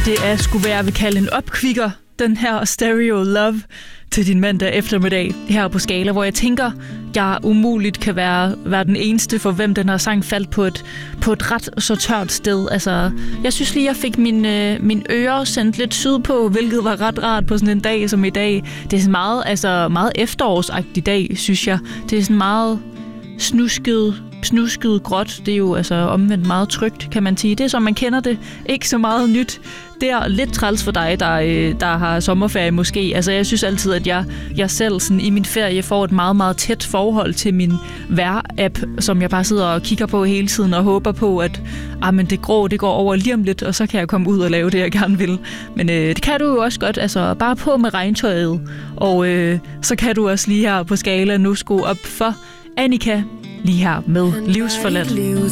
Det er skulle være, jeg vil kalde en opkvikker, den her Stereo Love til din mandag eftermiddag her på Skala, hvor jeg tænker, jeg umuligt kan være den eneste, for hvem den her sang faldt på et ret så tørt sted. Altså, jeg synes lige, jeg fik min ører sendt lidt sydpå, hvilket var ret rart på sådan en dag som i dag. Det er sådan meget efterårsagtig dag, synes jeg. Det er sådan meget snusket gråt. Det er jo altså omvendt meget trygt, kan man sige. Det er som man kender det. Ikke så meget nyt. Det er lidt træls for dig, der har sommerferie måske. Altså, jeg synes altid, at jeg selv sådan, i min ferie får et meget, meget tæt forhold til min vejr-app, som jeg bare sidder og kigger på hele tiden og håber på, at men det grå, det går over lige om lidt, og så kan jeg komme ud og lave det, jeg gerne vil. Men det kan du jo også godt. Altså, bare på med regntøjet. Og så kan du også lige her på Skala nu skrue op for Annika lige her med Livsforladt.